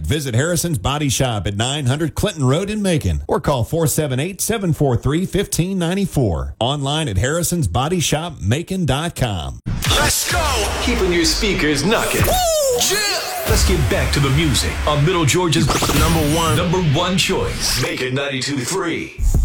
Visit Harrison's Body Shop at 900 Clinton Road in Macon or call 478-743-1594. Online at harrisonsbodyshopmacon.com. Let's go! Keeping your speakers knocking. Yeah. Let's get back to the music on Middle Georgia's number one choice. Macon 92.3.